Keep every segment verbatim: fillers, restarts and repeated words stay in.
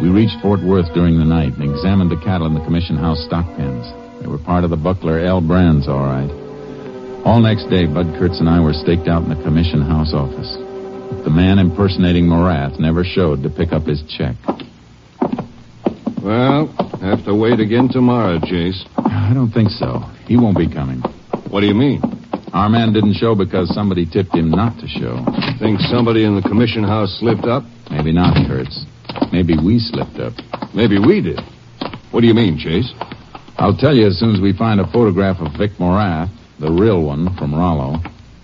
We reached Fort Worth during the night and examined the cattle in the commission house stock pens. They were part of the buckler L. Brands, all right. All next day, Bud Kurtz and I were staked out in the commission house office. But the man impersonating Morath never showed to pick up his check. Well, have to wait again tomorrow, Jace. I don't think so. He won't be coming. What do you mean? Our man didn't show because somebody tipped him not to show. Think somebody in the commission house slipped up? Maybe not, Kurtz. Maybe we slipped up. Maybe we did. What do you mean, Chase? I'll tell you as soon as we find a photograph of Vic Morath, the real one from Rollo.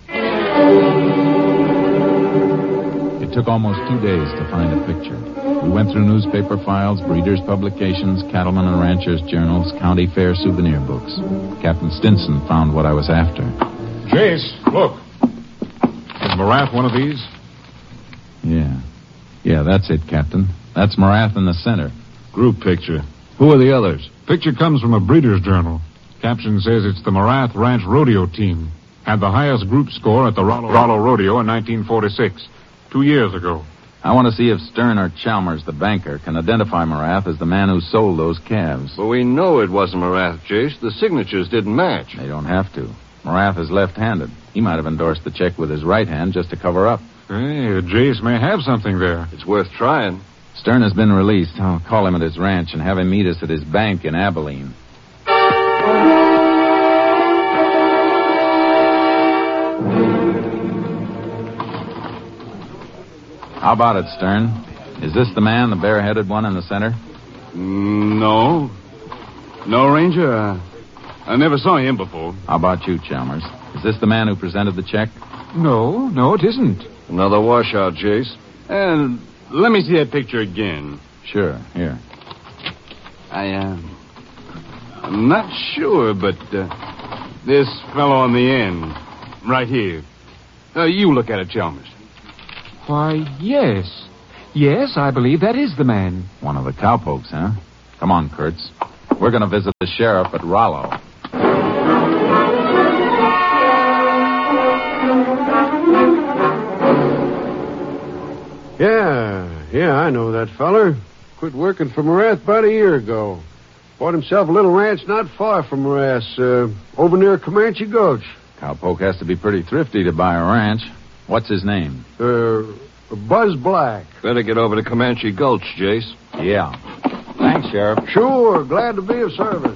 It took almost two days to find a picture. We went through newspaper files, breeders' publications, cattlemen and ranchers' journals, county fair souvenir books. Captain Stinson found what I was after. Chase, look. Is Morath one of these? Yeah. Yeah, that's it, Captain. That's Morath in the center. Group picture. Who are the others? Picture comes from a breeder's journal. Caption says it's the Morath Ranch Rodeo team. Had the highest group score at the Rollo, Rollo Rodeo in nineteen forty-six. Two years ago. I want to see if Stern or Chalmers, the banker, can identify Morath as the man who sold those calves. But we know it wasn't Morath, Jace. The signatures didn't match. They don't have to. Morath is left-handed. He might have endorsed the check with his right hand just to cover up. Hey, Jace may have something there. It's worth trying. Stern has been released. I'll call him at his ranch and have him meet us at his bank in Abilene. How about it, Stern? Is this the man, the bare-headed one in the center? Mm, no. No, Ranger. Uh, I never saw him before. How about you, Chalmers? Is this the man who presented the check? No, no, it isn't. Another washout, Jace. And let me see that picture again. Sure, here. I, uh, I'm not sure, but uh, this fellow on the end, right here. Uh, you look at it, Chalmers. Why, yes. Yes, I believe that is the man. One of the cowpokes, huh? Come on, Kurtz. We're going to visit the sheriff at Rollo. Yeah, yeah, I know that feller. Quit working for Morath about a year ago. Bought himself a little ranch not far from Morath, uh, over near Comanche Gulch. Cowpoke has to be pretty thrifty to buy a ranch. What's his name? Uh, Buzz Black. Better get over to Comanche Gulch, Jace. Yeah. Thanks, Sheriff. Sure, glad to be of service.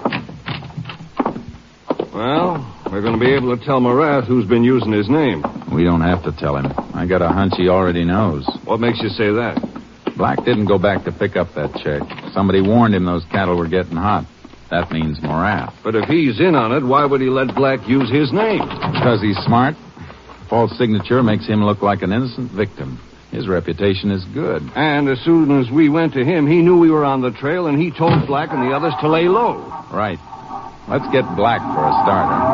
Well, we're going to be able to tell Morath who's been using his name. We don't have to tell him. I got a hunch he already knows. What makes you say that? Black didn't go back to pick up that check. Somebody warned him those cattle were getting hot. That means Morath. But if he's in on it, why would he let Black use his name? Because he's smart. False signature makes him look like an innocent victim. His reputation is good. And as soon as we went to him, he knew we were on the trail, and he told Black and the others to lay low. Right. Let's get Black for a starter.